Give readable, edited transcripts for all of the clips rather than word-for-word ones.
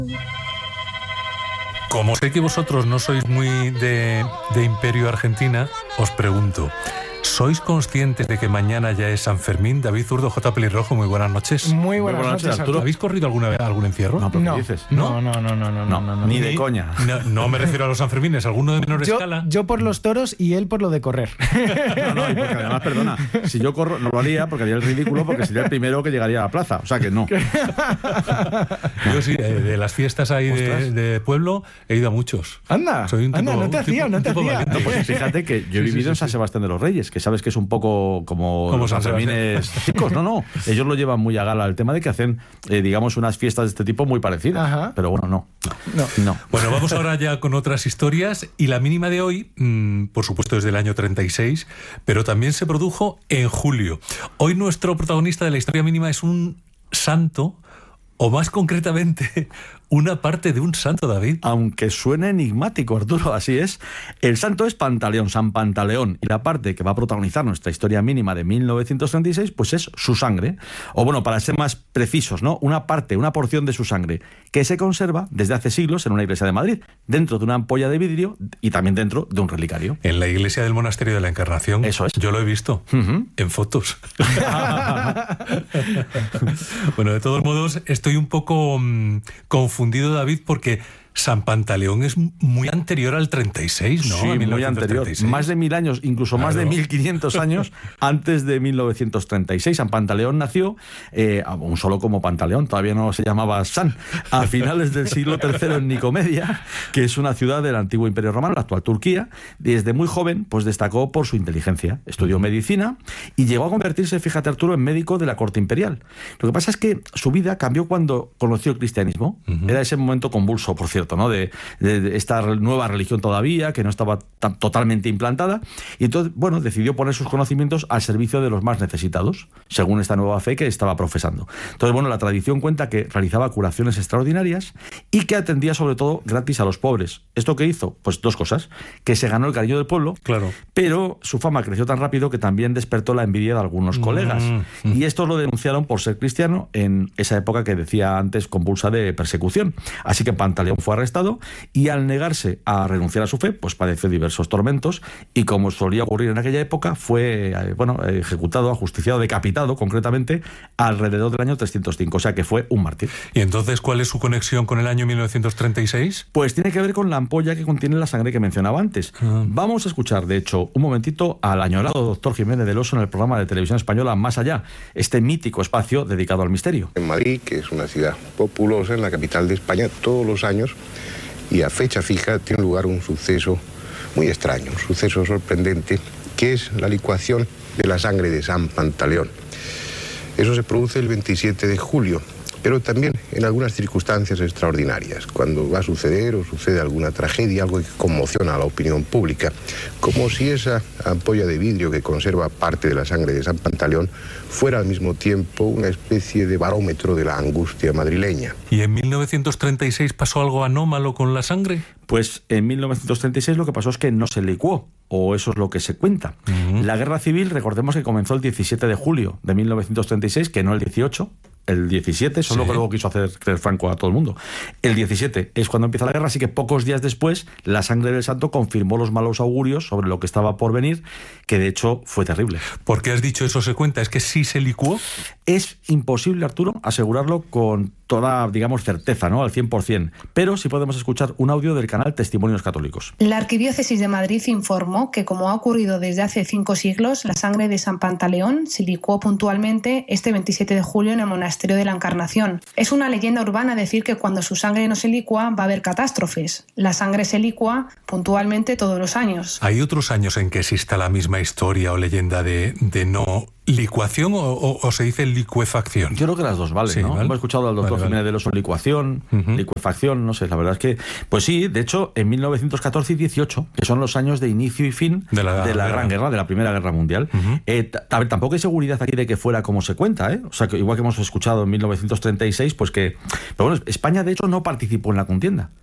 Como sé que vosotros no sois muy de Imperio Argentina, os pregunto, ¿sois conscientes de que mañana ya es San Fermín? David Zurdo, J. Pelirrojo, muy buenas noches. Muy buenas noches, Arturo. ¿Habéis corrido alguna vez algún encierro? No, ¿Qué dices? No. Ni de coña. No me refiero a los Sanfermines, alguno de menor escala. Yo por los toros y él por lo de correr. No, y porque además, perdona, si yo corro no lo haría porque haría el ridículo, porque sería el primero que llegaría a la plaza, o sea que no. Yo sí, de las fiestas ahí de pueblo he ido a muchos. Anda, Soy un tipo, no te hacía. valiente. No, pues fíjate que yo he vivido en San Sebastián de los Reyes, que sabes que es un poco como los San Sanfermines chicos. No, ellos lo llevan muy a gala el tema de que hacen, digamos, unas fiestas de este tipo muy parecidas. Ajá. Pero bueno, no. Bueno, vamos ahora ya con otras historias, y la mínima de hoy, por supuesto, es del año 36, pero también se produjo en julio. Hoy nuestro protagonista de la historia mínima es un santo, o más concretamente, una parte de un santo, David. Aunque suene enigmático, Arturo, así es. El santo es Pantaleón, San Pantaleón, y la parte que va a protagonizar nuestra historia mínima de 1936, pues es su sangre. O bueno, para ser más precisos, ¿no? Una parte, una porción de su sangre, que se conserva desde hace siglos en una iglesia de Madrid, dentro de una ampolla de vidrio y también dentro de un relicario. En la iglesia del Monasterio de la Encarnación. Eso es. Yo lo he visto en fotos. Bueno, de todos modos, estoy un poco confundido, David, porque San Pantaleón es muy anterior al 36, ¿no? Sí, muy anterior. Más de 1000 años, incluso más de 1500 años antes de 1936. San Pantaleón nació, aún solo como Pantaleón, todavía no se llamaba San, a finales del siglo III en Nicomedia, que es una ciudad del antiguo Imperio Romano, la actual Turquía. Desde muy joven, pues destacó por su inteligencia. Estudió medicina y llegó a convertirse, fíjate, Arturo, en médico de la corte imperial. Lo que pasa es que su vida cambió cuando conoció el cristianismo. Era ese momento convulso, por cierto, ¿no? De esta nueva religión todavía, que no estaba totalmente implantada, y entonces, bueno, decidió poner sus conocimientos al servicio de los más necesitados, según esta nueva fe que estaba profesando. Entonces, bueno, la tradición cuenta que realizaba curaciones extraordinarias y que atendía sobre todo gratis a los pobres. ¿Esto qué hizo? Pues dos cosas: que se ganó el cariño del pueblo, claro, pero su fama creció tan rápido que también despertó la envidia de algunos colegas, y estos lo denunciaron por ser cristiano en esa época que decía antes convulsa de persecución. Así que Pantaleón fue arrestado y, al negarse a renunciar a su fe, pues padeció diversos tormentos, y como solía ocurrir en aquella época, fue ejecutado, ajusticiado, decapitado concretamente alrededor del año 305, o sea que fue un mártir. ¿Y entonces cuál es su conexión con el año 1936? Pues tiene que ver con la ampolla que contiene la sangre que mencionaba antes. Vamos a escuchar, de hecho, un momentito al añorado doctor Jiménez del Oso en el programa de televisión española Más Allá, este mítico espacio dedicado al misterio. En Madrid, que es una ciudad populosa, en la capital de España, todos los años y a fecha fija tiene lugar un suceso muy extraño, un suceso sorprendente, que es la licuación de la sangre de San Pantaleón. Eso se produce el 27 de julio, pero también en algunas circunstancias extraordinarias, cuando va a suceder o sucede alguna tragedia, algo que conmociona a la opinión pública, como si esa ampolla de vidrio que conserva parte de la sangre de San Pantaleón fuera al mismo tiempo una especie de barómetro de la angustia madrileña. ¿Y en 1936 pasó algo anómalo con la sangre? Pues en 1936 lo que pasó es que no se licuó, o eso es lo que se cuenta. La guerra civil, recordemos que comenzó el 17 de julio de 1936, que no el 18, el 17, eso es lo que luego quiso hacer creer Franco a todo el mundo. El 17 es cuando empieza la guerra, así que pocos días después la sangre del santo confirmó los malos augurios sobre lo que estaba por venir, que de hecho fue terrible. ¿Por qué has dicho eso se cuenta? ¿Es que sí se licuó? Es imposible, Arturo, asegurarlo con toda, digamos, certeza, ¿no? Al 100%. Pero sí podemos escuchar un audio del canal Testimonios Católicos. La Arquidiócesis de Madrid informó que, como ha ocurrido desde hace 5 siglos, la sangre de San Pantaleón se licuó puntualmente este 27 de julio en el Monasterio de la Encarnación. Es una leyenda urbana decir que cuando su sangre no se licúa va a haber catástrofes. La sangre se licúa puntualmente todos los años. ¿Hay otros años en que exista la misma historia o leyenda de no licuación o se dice licuefacción? Yo creo que las dos valen, sí, ¿no? ¿vale? Hemos escuchado al doctor Jiménez del Oso licuación, licuefacción, no sé, la verdad es que, pues sí, de hecho, en 1914 y 18, que son los años de inicio y fin de la Gran Guerra, de la Primera Guerra Mundial, a ver, tampoco hay seguridad aquí de que fuera como se cuenta, ¿eh? O sea, que igual que hemos escuchado en 1936, pues que... Pero bueno, España, de hecho, no participó en la contienda.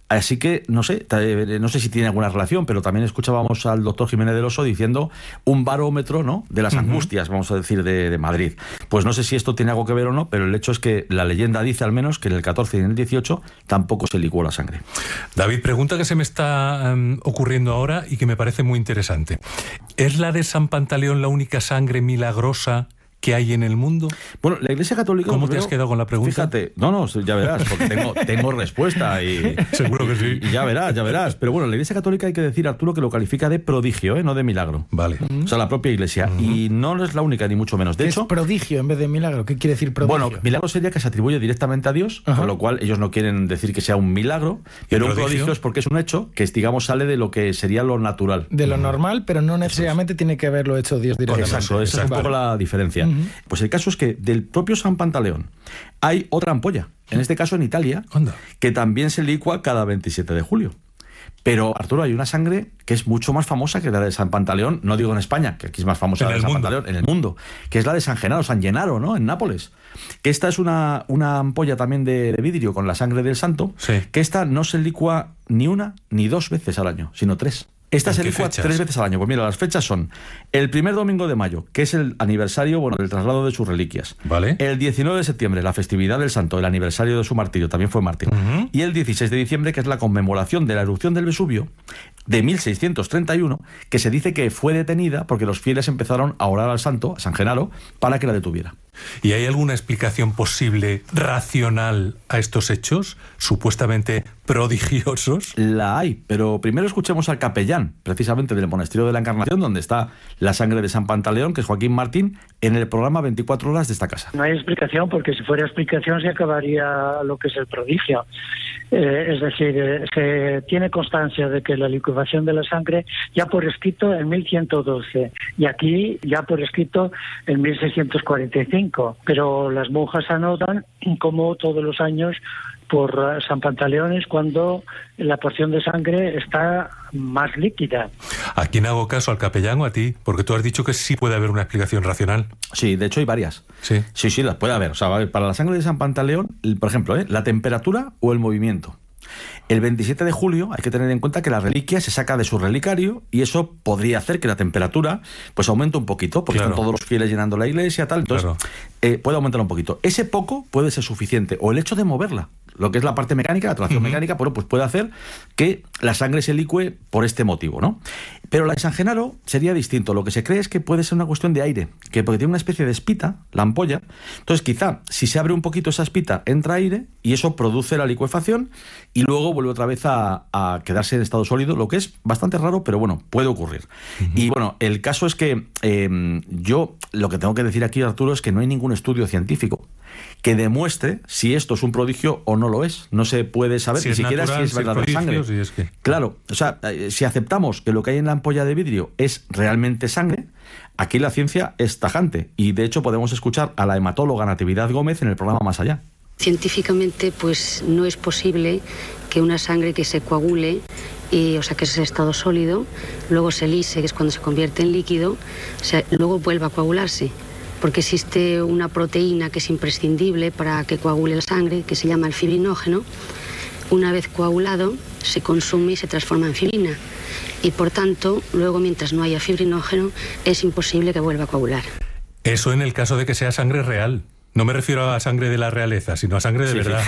Así que, no sé si tiene alguna relación, pero también escuchábamos al doctor Jiménez del Oso diciendo un barómetro, ¿no?, de las angustias, vamos a decir, de Madrid. Pues no sé si esto tiene algo que ver o no, pero el hecho es que la leyenda dice al menos que en el 14 y en el 18 tampoco se licuó la sangre. David, pregunta que se me está ocurriendo ahora y que me parece muy interesante. ¿Es la de San Pantaleón la única sangre milagrosa que hay en el mundo? Bueno, la Iglesia Católica... ¿Cómo te has quedado con la pregunta? Fíjate, no, ya verás, porque tengo respuesta y... Seguro que sí. Y ya verás. Pero bueno, la Iglesia Católica, hay que decir, Arturo, que lo califica de prodigio, no de milagro. Vale. O sea, la propia Iglesia. Y no es la única, ni mucho menos. De hecho... ¿Es prodigio en vez de milagro? ¿Qué quiere decir prodigio? Bueno, milagro sería que se atribuye directamente a Dios, con lo cual ellos no quieren decir que sea un milagro, pero un prodigio es porque es un hecho que, digamos, sale de lo que sería lo natural. De lo normal, pero no necesariamente tiene que haberlo hecho Dios directamente. Exacto, esa es un poco la diferencia. Pues el caso es que del propio San Pantaleón hay otra ampolla, en este caso en Italia, que también se licua cada 27 de julio. Pero, Arturo, hay una sangre que es mucho más famosa que la de San Pantaleón, no digo en España, que aquí es más famosa la de San Pantaleón, en el mundo, que es la de San Genaro, San Gennaro, ¿no?, en Nápoles. Que esta es una ampolla también de vidrio con la sangre del santo, que esta no se licua ni una ni dos veces al año, sino tres. Esta se licua 3 veces al año. Pues mira, las fechas son el primer domingo de mayo, que es el aniversario, del traslado de sus reliquias. Vale. El 19 de septiembre, la festividad del santo, el aniversario de su martirio, también fue mártir. Y el 16 de diciembre, que es la conmemoración de la erupción del Vesubio de 1631, que se dice que fue detenida porque los fieles empezaron a orar al santo, a San Genaro, para que la detuviera. ¿Y hay alguna explicación posible, racional, a estos hechos, supuestamente prodigiosos? La hay, pero primero escuchemos al capellán, precisamente del Monasterio de la Encarnación, donde está la sangre de San Pantaleón, que es Joaquín Martín, en el programa 24 horas de esta casa. No hay explicación, porque si fuera explicación se acabaría lo que es el prodigio. Es decir, se tiene constancia de que la licuación de la sangre ya por escrito en 1112 y aquí ya por escrito en 1645, pero las monjas anotan como todos los años por San Pantaleón es cuando la porción de sangre está más líquida. ¿A quién hago caso, al capellán o a ti? Porque tú has dicho que sí puede haber una explicación racional. Sí, de hecho hay varias. Sí, las puede haber. O sea, para la sangre de San Pantaleón, por ejemplo, la temperatura o el movimiento. El 27 de julio hay que tener en cuenta que la reliquia se saca de su relicario y eso podría hacer que la temperatura pues aumente un poquito, porque están todos los fieles llenando la iglesia, tal. Entonces puede aumentar un poquito. Ese poco puede ser suficiente. O el hecho de moverla, lo que es la parte mecánica, la tracción mecánica, pues puede hacer que la sangre se licue por este motivo, ¿no? Pero la de San Genaro sería distinto. Lo que se cree es que puede ser una cuestión de aire, que porque tiene una especie de espita, la ampolla. Entonces, quizá, si se abre un poquito esa espita, entra aire y eso produce la licuefacción y luego vuelve otra vez a quedarse en estado sólido, lo que es bastante raro, pero bueno, puede ocurrir. Y bueno, el caso es que yo lo que tengo que decir aquí, Arturo, es que no hay ningún estudio científico que demuestre si esto es un prodigio o no lo es. No se puede saber ni siquiera si es verdadera sangre. Claro, o sea, si aceptamos que lo que hay en la ampolla de vidrio es realmente sangre, aquí la ciencia es tajante y de hecho podemos escuchar a la hematóloga Natividad Gómez en el programa Más Allá. Científicamente, pues no es posible que una sangre que se coagule, o sea, que es estado sólido, luego se lise, que es cuando se convierte en líquido, o sea, luego vuelva a coagularse. Porque existe una proteína que es imprescindible para que coagule la sangre, que se llama el fibrinógeno. Una vez coagulado, se consume y se transforma en fibrina. Y por tanto, luego mientras no haya fibrinógeno, es imposible que vuelva a coagular. Eso en el caso de que sea sangre real. No me refiero a sangre de la realeza, sino a sangre de verdad.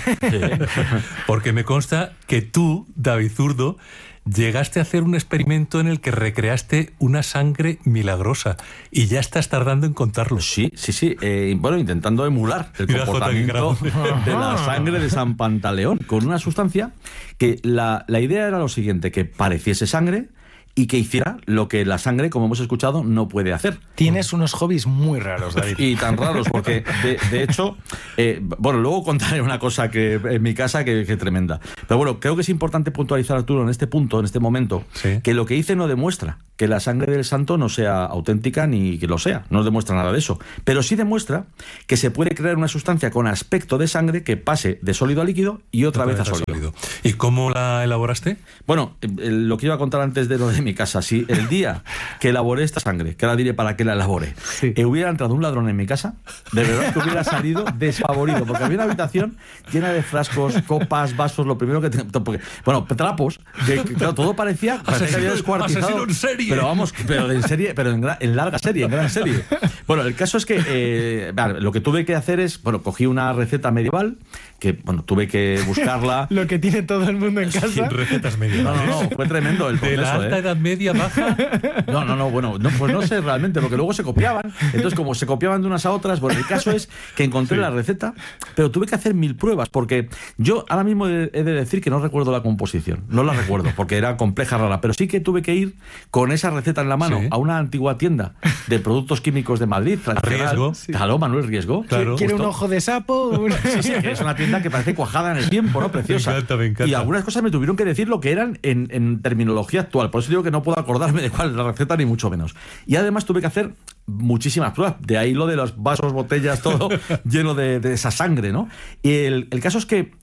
Porque me consta que tú, David Zurdo, llegaste a hacer un experimento en el que recreaste una sangre milagrosa y ya estás tardando en contarlo. Sí. Bueno, intentando emular el comportamiento de la sangre de San Pantaleón con una sustancia que la idea era lo siguiente, que pareciese sangre y que hiciera lo que la sangre, como hemos escuchado, no puede hacer. Tienes unos hobbies muy raros, David. Y tan raros, porque de hecho, bueno, luego contaré una cosa que en mi casa que tremenda. Pero bueno, creo que es importante puntualizar, Arturo, en este punto, en este momento, que lo que hice no demuestra que la sangre del santo no sea auténtica ni que lo sea. No demuestra nada de eso. Pero sí demuestra que se puede crear una sustancia con aspecto de sangre que pase de sólido a líquido y otra vez a sólido. ¿Y cómo la elaboraste? Bueno, lo que iba a contar antes de lo de de mi casa. Si el día que elaboré esta sangre, que ahora diré para qué la elaboré, hubiera entrado un ladrón en mi casa, de verdad que hubiera salido desfavorido, porque había una habitación llena de frascos, copas, vasos, lo primero que bueno, trapos, que claro, todo parecía que había descuartizado. En serie. Pero vamos, en serie, pero en larga serie, en gran serie. Bueno, el caso es que lo que tuve que hacer es, cogí una receta medieval, que tuve que buscarla. Lo que tiene todo el mundo en casa. Sin recetas medievales. No, fue tremendo el proceso. ¿De la alta edad media baja? Pues no sé realmente, porque luego se copiaban. Entonces, como se copiaban de unas a otras, el caso es que encontré la receta, pero tuve que hacer 1000 pruebas, porque yo ahora mismo he de decir que no recuerdo la composición. No la recuerdo, porque era compleja, rara, pero sí que tuve que ir con esa receta en la mano a una antigua tienda de productos químicos de Madrid. Riesgo. Claro, Manuel Riesgo. Claro. ¿Quiere un ojo de sapo? Sí, que es una tienda que parece cuajada en el tiempo, ¿no? Preciosa. Me encanta. Y algunas cosas me tuvieron que decir lo que eran en terminología actual. Por eso digo que no puedo acordarme de cuál es la receta, ni mucho menos. Y además tuve que hacer muchísimas pruebas. De ahí lo de los vasos, botellas, todo lleno de esa sangre, ¿no? Y el caso es que,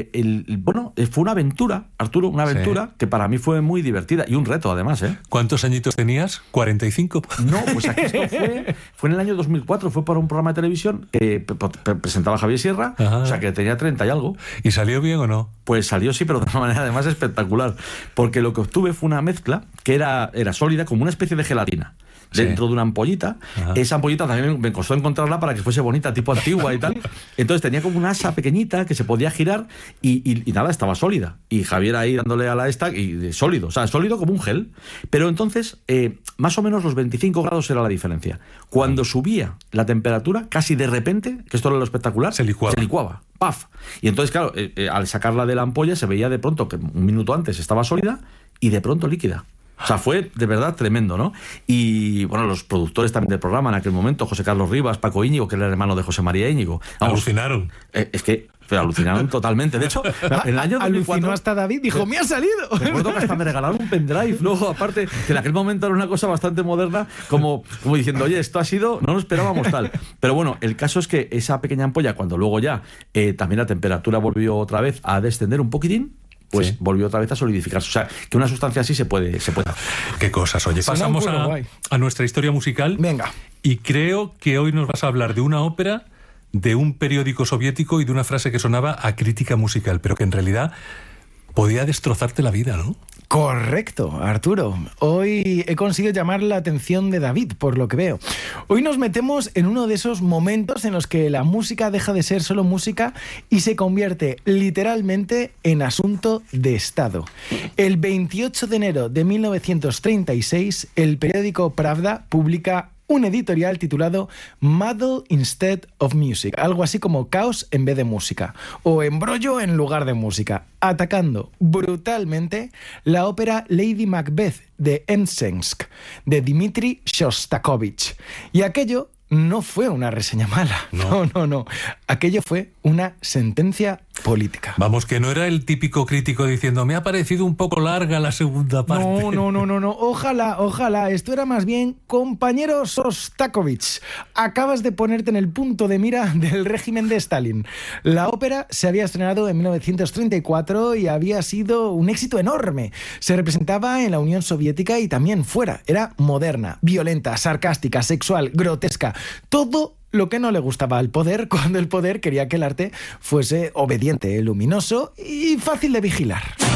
fue una aventura, Arturo, que para mí fue muy divertida y un reto, además, ¿eh? ¿Cuántos añitos tenías? ¿45? No, pues aquí esto fue en el año 2004, fue para un programa de televisión que presentaba Javier Sierra. Ajá. O sea, que tenía 30 y algo. ¿Y salió bien o no? Pues salió, sí, pero de una manera además espectacular, porque lo que obtuve fue una mezcla que era sólida, como una especie de gelatina. Dentro de una ampollita. Ajá. Esa ampollita también me costó encontrarla para que fuese bonita, tipo antigua y tal. Entonces tenía como una asa pequeñita que se podía girar y nada, estaba sólida. Y Javier ahí dándole a la y sólido, o sea, sólido como un gel. Pero entonces, más o menos los 25 grados era la diferencia. Cuando subía la temperatura, casi de repente, que esto era lo espectacular, se licuaba. ¡Paf! Y entonces, claro, al sacarla de la ampolla se veía de pronto que un minuto antes estaba sólida y de pronto líquida. O sea, fue de verdad tremendo, ¿no? Y bueno, los productores también del programa en aquel momento, José Carlos Rivas, Paco Íñigo, que era el hermano de José María Íñigo. Alucinaron. Pero alucinaron totalmente. De hecho, en el año 2004... Alucinó hasta David, dijo, ¡me ha salido! Recuerdo que hasta me regalaron un pendrive. Luego, aparte, que en aquel momento era una cosa bastante moderna, como diciendo, oye, esto ha sido... No lo esperábamos tal. Pero bueno, el caso es que esa pequeña ampolla, cuando luego ya también la temperatura volvió otra vez a descender un poquitín, pues volvió otra vez a solidificarse. O sea, que una sustancia así se puede. Qué cosas. Oye, pasamos a nuestra historia musical. Venga. Y creo que hoy nos vas a hablar de una ópera, de un periódico soviético y de una frase que sonaba a crítica musical, pero que en realidad podía destrozarte la vida, ¿no? Correcto, Arturo. Hoy he conseguido llamar la atención de David, por lo que veo. Hoy nos metemos en uno de esos momentos en los que la música deja de ser solo música y se convierte literalmente en asunto de Estado. El 28 de enero de 1936, el periódico Pravda publica un editorial titulado Muddle Instead of Music, algo así como caos en vez de música, o embrollo en lugar de música, atacando brutalmente la ópera Lady Macbeth de Mtsensk, de Dmitri Shostakovich. Y aquello no fue una reseña mala, no. Aquello fue una sentencia política. Vamos, que no era el típico crítico diciendo, me ha parecido un poco larga la segunda parte. No. Ojalá. Esto era más bien, compañero Shostakovich, acabas de ponerte en el punto de mira del régimen de Stalin. La ópera se había estrenado en 1934 y había sido un éxito enorme. Se representaba en la Unión Soviética y también fuera. Era moderna, violenta, sarcástica, sexual, grotesca. Todo lo que no le gustaba al poder cuando el poder quería que el arte fuese obediente, luminoso y fácil de vigilar.